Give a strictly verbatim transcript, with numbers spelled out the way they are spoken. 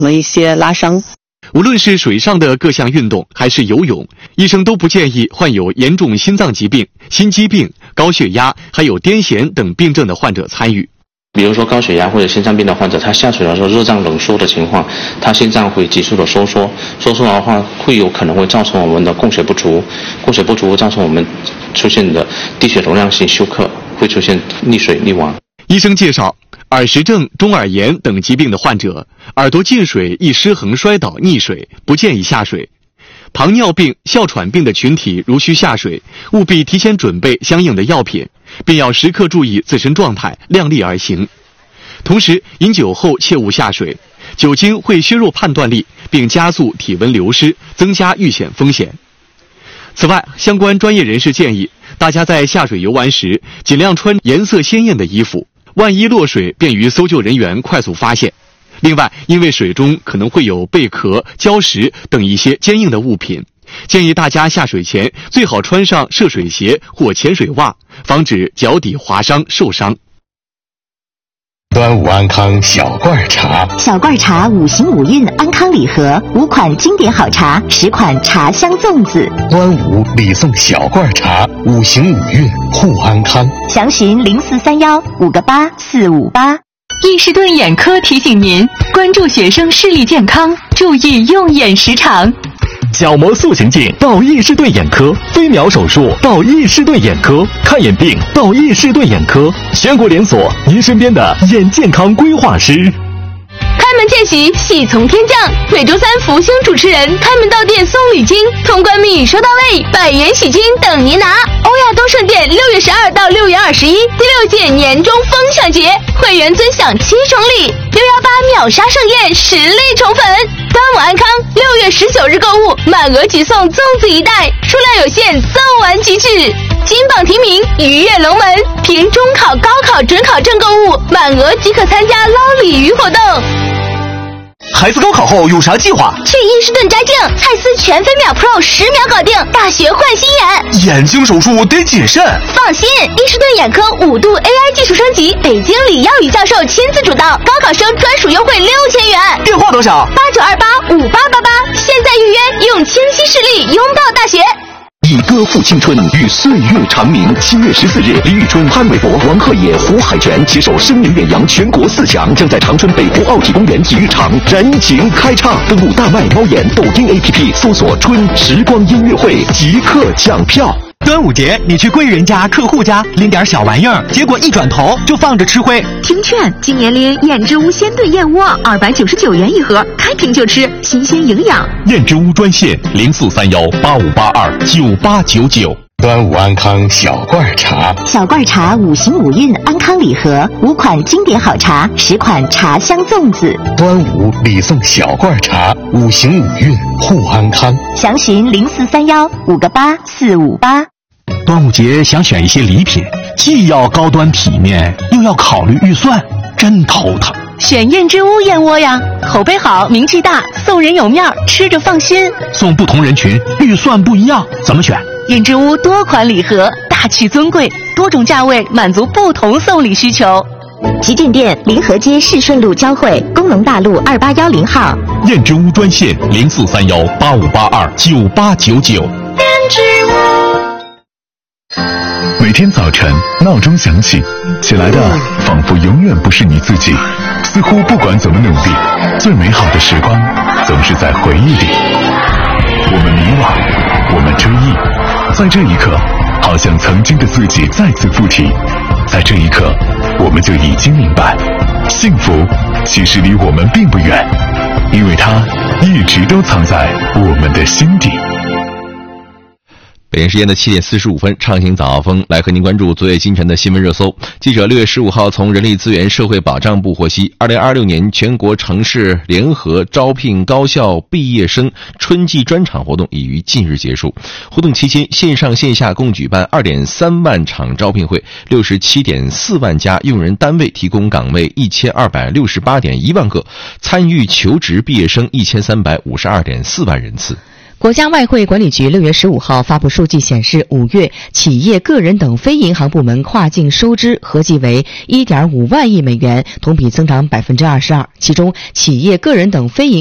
了一些拉伤。 无论是水上的各项运动还是游泳，医生都不建议患有严重心脏疾病、心肌病、高血压还有癫痫等病症的患者参与。 比如说高血压或者心脏病的患者，他下水的时候热胀冷缩的情况，他心脏会急速的收缩，收缩的话会有可能会造成我们的供血不足，供血不足会造成我们出现的低血容量性休克，会出现溺水溺亡。 医生介绍，耳石症、中耳炎等疾病的患者，耳朵进水易失衡摔倒溺水，不建议下水。糖尿病、哮喘病的群体如需下水，务必提前准备相应的药品，并要时刻注意自身状态，量力而行。同时，饮酒后切勿下水，酒精会削弱判断力，并加速体温流失，增加遇险风险。此外，相关专业人士建议，大家在下水游玩时，尽量穿颜色鲜艳的衣服，万一落水，便于搜救人员快速发现。另外，因为水中可能会有贝壳、礁石等一些坚硬的物品，建议大家下水前最好穿上涉水鞋或潜水袜，防止脚底划伤受伤。 端午安康小罐茶， 小罐茶五行五运安康礼盒，五款经典好茶，十款茶香粽子。 端午礼送小罐茶，五行五运护安康。 详询零四三幺五个八四五八。 易士顿眼科提醒您，关注学生视力健康，注意用眼时长。 角膜塑形镜到易士顿眼科，飞秒手术到易士顿眼科，看眼病到易士顿眼科，全国连锁，您身边的眼健康规划师。 开门见喜，喜从天降。每周三福星主持人开门到店送礼金，通关密语收到位，百元喜金等您拿。欧亚东盛店六月十二到六月二十一，第六届年终疯抢节，会员尊享七重礼，六幺八秒杀盛宴，实力宠粉。端午安康，六月十九日购物满额即送粽子一袋，数量有限，送完即止。金榜题名，鱼跃龙门，凭中考、高考、准考证购物，满额即可参加捞鲤鱼活动。 孩子高考后有啥计划？ 去伊士顿摘镜，蔡司全飞秒 Pro 十秒搞定，大学换新眼。 眼睛手术得谨慎。 放心，伊士顿眼科五度 A I 技术升级，北京李耀宇教授亲自主导，高考生专属优惠六千元。 电话多少？ 八九二八五八八八，现在预约，用清晰视力拥抱大学。 以歌赋青春，与岁月长鸣。七月十四日，李宇春、潘玮柏、王鹤野、胡海泉携手声名远扬全国四强，将在长春北湖奥体公园体育场燃情开唱。登录大麦猫眼抖音 A P P 搜索“春时光音乐会”，即刻抢票。 端午节，你去贵人家、客户家拎点小玩意儿，结果一转头就放着吃灰。 听劝，今年拎燕之屋鲜炖燕窝，二百九十九元一盒，开瓶就吃，新鲜营养。 燕之屋专线零四三幺八五八二九八九九。 端午安康小罐茶， 小罐茶五行五运安康礼盒，五款经典好茶，十款茶香粽子。 端午礼送小罐茶，五行五运护安康。 详询零四三幺五个八四五八。 端午节想选一些礼品，既要高端体面，又要考虑预算，真头疼。 选燕之屋燕窝呀，口碑好，名气大，送人有面，吃着放心。 送不同人群，预算不一样，怎么选？ 燕之屋多款礼盒，大气尊贵，多种价位，满足不同送礼需求。 旗舰店临河街市顺路交汇，工农大路二八幺零号。 燕之屋专线零四三幺八五八二九八九九。 燕之屋。 每天早晨闹钟响起，起来的仿佛永远不是你自己，似乎不管怎么努力，最美好的时光总是在回忆里。我们迷惘，我们追忆，在这一刻，好像曾经的自己再次附体，在这一刻，我们就已经明白，幸福其实离我们并不远，因为它一直都藏在我们的心底。 北京时间的七点四十五分，畅行早风来和您关注昨夜今晨的新闻热搜。记者六月十五号从人力资源社会保障部获悉，二零二六年全国城市联合招聘高校毕业生春季专场活动已于近日结束。活动期间，线上线下共举办二点三万场招聘会，六十七点四万家用人单位提供岗位一千二百六十八点一万个，参与求职毕业生一千三百五十二点四万人次。 国家外汇管理局六月十五号发布数据显示，五月企业、个人等非银行部门跨境收支合计为 一点五万亿美元，同比增长百分之二十二。其中，企业、个人等非银